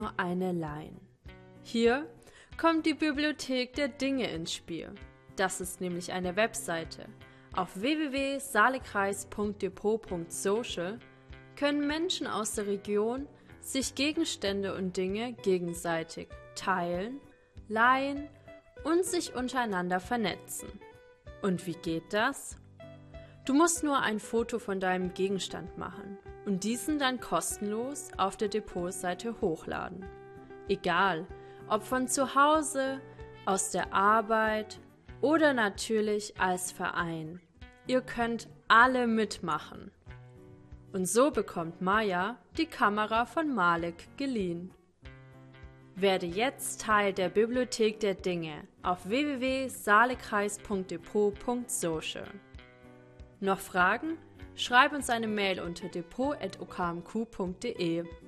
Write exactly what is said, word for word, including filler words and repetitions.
eine Line. Hier kommt die Bibliothek der Dinge ins Spiel. Das ist nämlich eine Webseite. Auf w w w punkt saalekreis punkt depot punkt social können Menschen aus der Region sich Gegenstände und Dinge gegenseitig teilen, leihen und sich untereinander vernetzen. Und wie geht das? Du musst nur ein Foto von deinem Gegenstand machen und diesen dann kostenlos auf der Depotseite hochladen. Egal, ob von zu Hause, aus der Arbeit oder natürlich als Verein. Ihr könnt alle mitmachen. Und so bekommt Maja die Kamera von Malik geliehen. Werde jetzt Teil der Bibliothek der Dinge auf w w w punkt saalekreis punkt depot punkt social. Noch Fragen? Schreib uns eine Mail unter depot at o k m q punkt de.